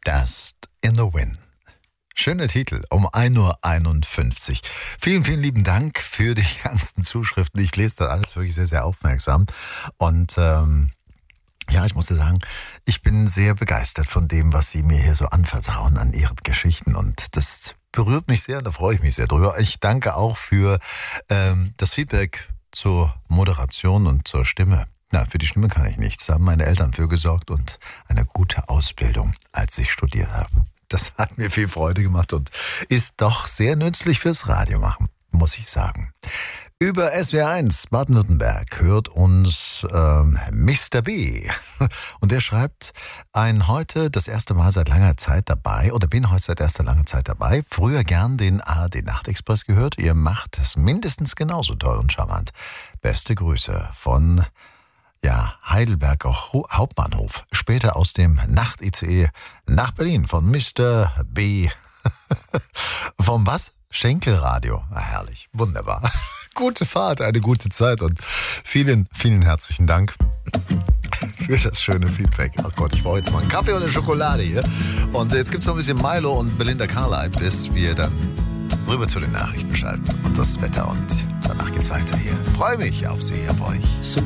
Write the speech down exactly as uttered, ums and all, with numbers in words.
Dust in the Wind. Schöner Titel, um ein Uhr einundfünfzig. Vielen, vielen lieben Dank für die ganzen Zuschriften. Ich lese das alles wirklich sehr, sehr aufmerksam. Und ähm, ja, ich muss dir sagen, ich bin sehr begeistert von dem, was Sie mir hier so anvertrauen an Ihren Geschichten. Und das berührt mich sehr und da freue ich mich sehr drüber. Ich danke auch für ähm, das Feedback zur Moderation und zur Stimme. Na, für die Stimme kann ich nichts. Da haben meine Eltern für gesorgt und eine gute Ausbildung, als ich studiert habe. Das hat mir viel Freude gemacht und ist doch sehr nützlich fürs Radio machen, muss ich sagen. Über S W R eins Baden-Württemberg hört uns ähm, Mister B. Und der schreibt, ein heute das erste Mal seit langer Zeit dabei, oder bin heute seit erster langer Zeit dabei, früher gern den A R D-Nachtexpress gehört. Ihr macht es mindestens genauso toll und charmant. Beste Grüße von... Ja, Heidelberger Hauptbahnhof. Später aus dem Nacht-I C E nach Berlin von Mister B. Vom was? Schenkelradio. Ah, herrlich, wunderbar. Gute Fahrt, eine gute Zeit und vielen, vielen herzlichen Dank für das schöne Feedback. Ach Gott, ich brauche jetzt mal einen Kaffee und eine Schokolade hier. Und jetzt gibt es noch ein bisschen Milo und Belinda Carlisle, bis wir dann rüber zu den Nachrichten schalten und das Wetter. Und danach geht's weiter hier. Freue mich auf Sie, auf euch.